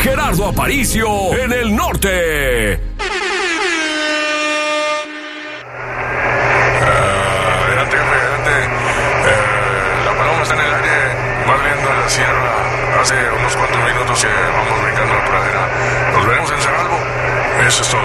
Gerardo Aparicio en el norte. Adelante, jefe, adelante. La paloma está en el aire, va viendo en la sierra. Hace unos cuantos minutos que vamos brincando la pradera. Nos veremos en Cerralbo. Eso es todo.